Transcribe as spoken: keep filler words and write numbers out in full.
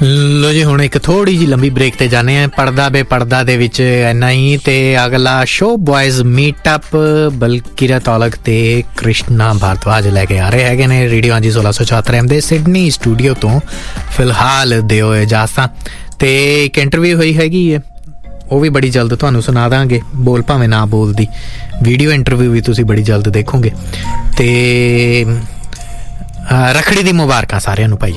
ਲੋ ਜੀ ਹੁਣ ਇੱਕ ਥੋੜੀ ਜਿਹੀ ਲੰਬੀ ਬ੍ਰੇਕ ਤੇ ਜਾਣੇ ਆ। ਪਰਦਾ ਬੇ ਪਰਦਾ ਦੇ ਵਿੱਚ ਇੰਨਾ ਹੀ ਤੇ ਅਗਲਾ ਸ਼ੋ ਬॉयਜ਼ ਮੀਟਅਪ ਬਲਕਿਰਤ ਔਲਖ ਤੇ ਕ੍ਰਿਸ਼ਨਾ ਭਾਰਦਵਾਜ ਲੈ ਕੇ ਆ ਰਹੇ ਹੈਗੇ ਨੇ ਰੇਡੀਓ ਹਾਂਜੀ ਸੋਲਾਂ ਸੌ ਚੁਹੱਤਰ ਐਮ ਦੇ ਸਿਡਨੀ ਸਟੂਡੀਓ ਤੋਂ। ਫਿਲਹਾਲ ਦਿਓ ਇਜਾਜ਼ਤਾਂ ਤੇ ਇੱਕ ਇੰਟਰਵਿਊ ਹੋਈ ਹੈਗੀ ਹੈ, ਉਹ ਵੀ ਬੜੀ ਜਲਦ ਤੁਹਾਨੂੰ ਸੁਣਾ ਦਾਂਗੇ, ਬੋਲ ਭਾਵੇਂ ਨਾ ਬੋਲਦੀ। ਵੀਡੀਓ ਇੰਟਰਵਿਊ ਵੀ ਤੁਸੀਂ ਬੜੀ ਜਲਦ ਦੇਖੋਗੇ। ਤੇ ਰੱਖੜੀ ਦੀ ਮੁਬਾਰਕਾਂ ਸਾਰਿਆਂ ਨੂੰ ਭਾਈ।